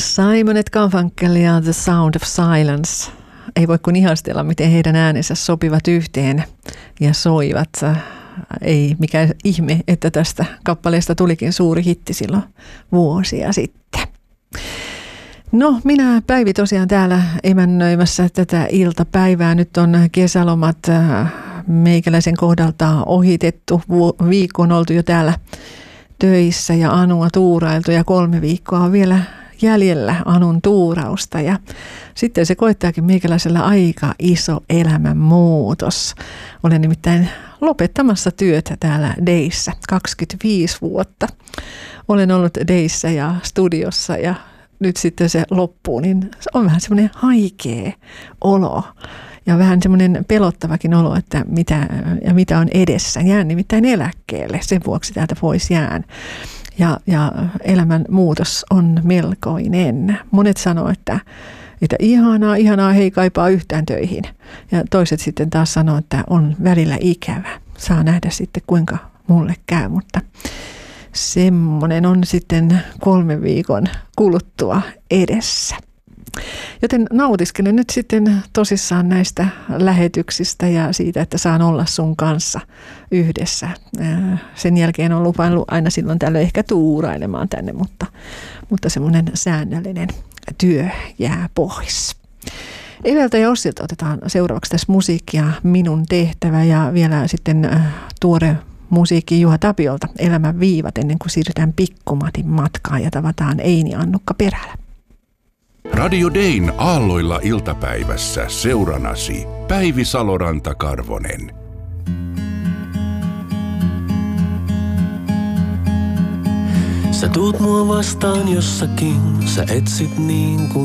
Simon & Garfunkel ja The Sound of Silence. Ei voi kuin ihastella, miten heidän äänensä sopivat yhteen ja soivat. Ei mikään ihme, että tästä kappaleesta tulikin suuri hitti silloin vuosia sitten. No, minä Päivi tosiaan täällä emännöimässä tätä iltapäivää. Nyt on kesälomat meikäläisen kohdalta ohitettu. Viikko on oltu jo täällä töissä ja Anua tuurailtu ja 3 viikkoa on vielä jäljellä Anun tuurausta. Ja sitten se koittaakin meikäläisellä aika iso elämänmuutos. Olen nimittäin lopettamassa työtä täällä Deissä 25 vuotta. Olen ollut Deissä ja studiossa ja nyt sitten se loppuu, niin on vähän semmoinen haikea olo ja vähän semmoinen pelottavakin olo, että mitä on edessä. Jään nimittäin eläkkeelle, sen vuoksi täältä pois jään. Ja elämän muutos on melkoinen. Monet sanoo, että ihanaa, hei kaipaa yhtään töihin. Ja toiset sitten taas sanoo, että on välillä ikävä. Saa nähdä sitten kuinka mulle käy, mutta semmoinen on sitten 3 viikon kuluttua edessä. Joten nautiskelen nyt sitten tosissaan näistä lähetyksistä ja siitä, että saan olla sun kanssa yhdessä. Sen jälkeen on lupaillut aina silloin tällöin ehkä tuurailemaan tänne, mutta semmoinen säännöllinen työ jää pois. Eveltä ja Ossilta otetaan seuraavaksi tässä musiikkia Minun tehtävä ja vielä sitten tuore musiikki Juha Tapiolta Elämän viivat ennen kuin siirrytään Pikkumatin matkaan ja tavataan Eini Annukka Perälä. Radio Dayn aalloilla iltapäivässä seuranasi Päivi Saloranta-Karvonen. Sä tuut mua vastaan jossakin, sä etsit niin kuin